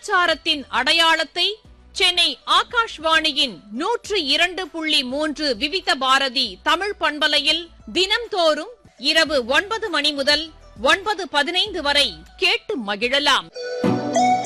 கலாச்சாரத்தின் அடையாளத்தை சென்னை ஆகாஷ்வாணியின் 102.3 விவித பாரதி தமிழ் பண்பலையில் தினம்தோறும் இரவு 9 மணி முதல் 9:15 வரை கேட்டு மகிழலாம்.